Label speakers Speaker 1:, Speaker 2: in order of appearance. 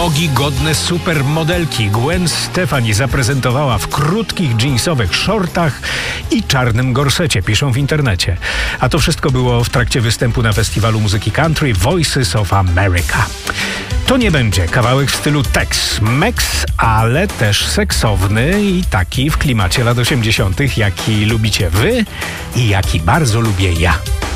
Speaker 1: Nogi godne supermodelki. Gwen Stefani zaprezentowała w krótkich dżinsowych shortach i czarnym gorsecie, piszą w internecie. A to wszystko było w trakcie występu na festiwalu muzyki country Voices of America. To nie będzie kawałek w stylu Tex-Mex, ale też seksowny i taki w klimacie lat 80., jaki lubicie wy i jaki bardzo lubię ja.